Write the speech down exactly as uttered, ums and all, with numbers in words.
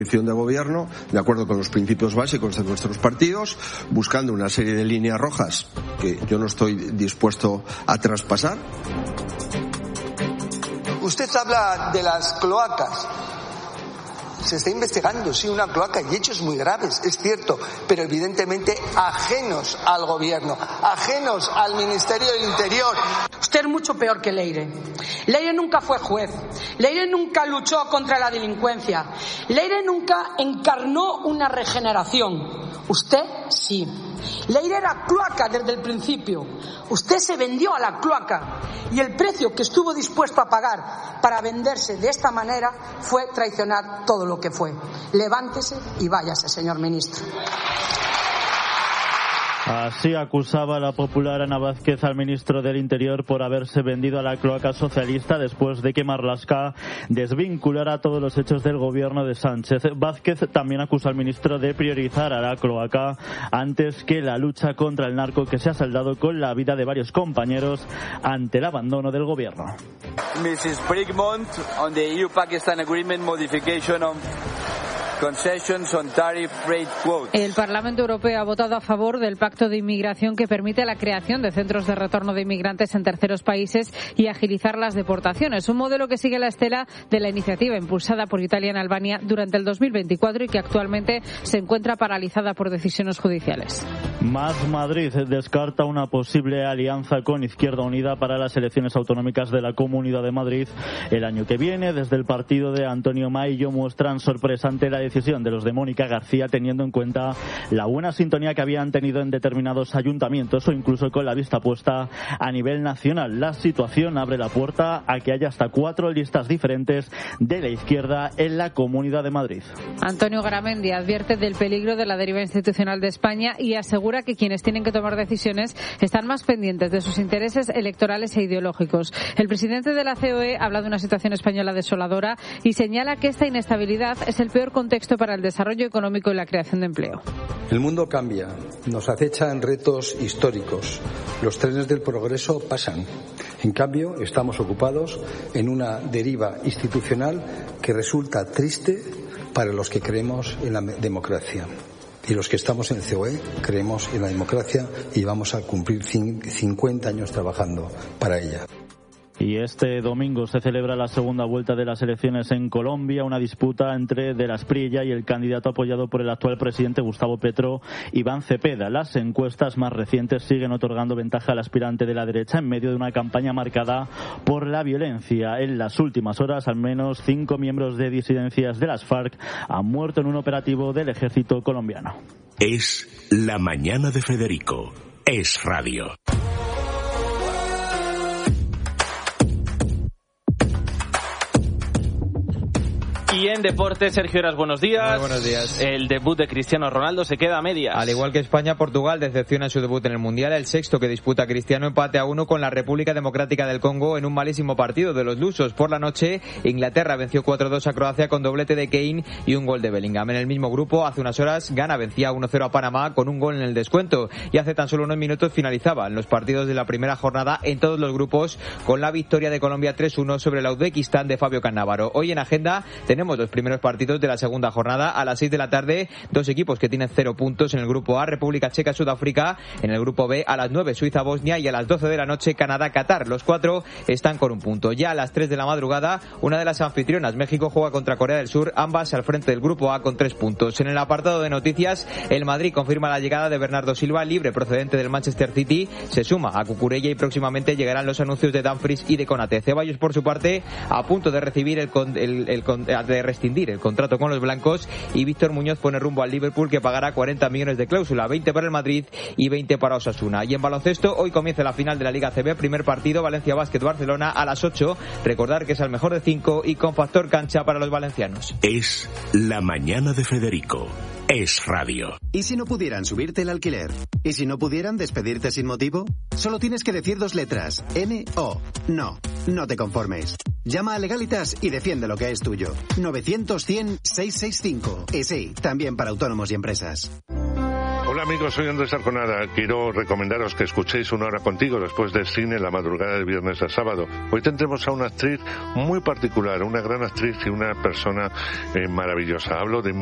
de gobierno, de acuerdo con los principios básicos de nuestros partidos, buscando una serie de líneas rojas que yo no estoy dispuesto a traspasar. Usted habla de las cloacas. Se está investigando, sí, una cloaca y hechos muy graves, es cierto, pero evidentemente ajenos al gobierno, ajenos al Ministerio del Interior. Usted es mucho peor que Leire. Leire nunca fue juez. Leire nunca luchó contra la delincuencia. Leire nunca encarnó una regeneración. Usted sí. Leire era cloaca desde el principio. Usted se vendió a la cloaca y el precio que estuvo dispuesto a pagar para venderse de esta manera fue traicionar todo lo que fue. Levántese y váyase, señor ministro. Así acusaba la popular Ana Vázquez al ministro del Interior por haberse vendido a la cloaca socialista después de que Marlaska desvinculara todos los hechos del gobierno de Sánchez. Vázquez también acusa al ministro de priorizar a la cloaca antes que la lucha contra el narco, que se ha saldado con la vida de varios compañeros ante el abandono del gobierno. missus Brigmont, on the E U-Pakistan Agreement modification on concessions on tariff rate quotes. El Parlamento Europeo ha votado a favor del pacto de inmigración que permite la creación de centros de retorno de inmigrantes en terceros países y agilizar las deportaciones. Un modelo que sigue la estela de la iniciativa impulsada por Italia en Albania durante el dos mil veinticuatro y que actualmente se encuentra paralizada por decisiones judiciales. Más Madrid descarta una posible alianza con Izquierda Unida para las elecciones autonómicas de la Comunidad de Madrid el año que viene. Desde el partido de Antonio Maillo muestran sorpresa ante la decisión de los de Mónica García, teniendo en cuenta la buena sintonía que habían tenido en determinados ayuntamientos o incluso con la vista puesta a nivel nacional. La situación abre la puerta a que haya hasta cuatro listas diferentes de la izquierda en la Comunidad de Madrid. Antonio Garamendi advierte del peligro de la deriva institucional de España y asegura que quienes tienen que tomar decisiones están más pendientes de sus intereses electorales e ideológicos. El presidente de la C O E habla de una situación española desoladora y señala que esta inestabilidad es el peor contexto para el desarrollo económico y la creación de empleo. El mundo cambia, nos acechan retos históricos. Los trenes del progreso pasan. En cambio, estamos ocupados en una deriva institucional que resulta triste para los que creemos en la democracia. Y los que estamos en el C O E creemos en la democracia y vamos a cumplir cincuenta años trabajando para ella. Y este domingo se celebra la segunda vuelta de las elecciones en Colombia, una disputa entre De la Espriella y el candidato apoyado por el actual presidente Gustavo Petro, Iván Cepeda. Las encuestas más recientes siguen otorgando ventaja al aspirante de la derecha en medio de una campaña marcada por la violencia. En las últimas horas, al menos cinco miembros de disidencias de las FARC han muerto en un operativo del ejército colombiano. Es la mañana de Federico. Es radio. Y en deporte, Sergio Heras, buenos días. Muy buenos días. El debut de Cristiano Ronaldo se queda a medias. Al igual que España, Portugal decepciona en su debut en el Mundial, el sexto que disputa Cristiano, empate a uno con la República Democrática del Congo en un malísimo partido de los lusos. Por la noche, Inglaterra venció cuatro dos a Croacia con doblete de Kane y un gol de Bellingham. En el mismo grupo, hace unas horas, Ghana vencía uno cero a Panamá con un gol en el descuento. Y hace tan solo unos minutos finalizaban los partidos de la primera jornada en todos los grupos con la victoria de Colombia tres uno sobre la Uzbekistán de Fabio Cannavaro. Hoy en agenda tenemos los primeros partidos de la segunda jornada. A las seis de la tarde, dos equipos que tienen cero puntos en el grupo A, República Checa, Sudáfrica. En el grupo B, a las nueve, Suiza, Bosnia, y a las doce de la noche, Canadá, Qatar. Los cuatro están con un punto. Ya a las tres de la madrugada, una de las anfitrionas, México, juega contra Corea del Sur, ambas al frente del grupo A con tres puntos. En el apartado de noticias, el Madrid confirma la llegada de Bernardo Silva, libre procedente del Manchester City, se suma a Cucurella y próximamente llegarán los anuncios de Dumfries y de Konate. Ceballos, por su parte, a punto de recibir el, el, el, el de rescindir el contrato con los blancos, y Víctor Muñoz pone rumbo al Liverpool, que pagará cuarenta millones de cláusula, veinte para el Madrid y veinte para Osasuna. Y en baloncesto, hoy comienza la final de la Liga A C B, primer partido, Valencia Basket Barcelona a las ocho. Recordar que es al mejor de cinco y con factor cancha para los valencianos. Es la mañana de Federico. Es radio. ¿Y si no pudieran subirte el alquiler? ¿Y si no pudieran despedirte sin motivo? Solo tienes que decir dos letras. N O. No. No te conformes. Llama a Legalitas y defiende lo que es tuyo. novecientos cien seiscientos sesenta y cinco. Y sí, también para autónomos y empresas. Hola. Hola amigos, soy Andrés Arconada. Quiero recomendaros que escuchéis Una Hora Contigo después del cine la madrugada del viernes al sábado. Hoy tendremos a una actriz muy particular, una gran actriz y una persona eh, maravillosa. Hablo de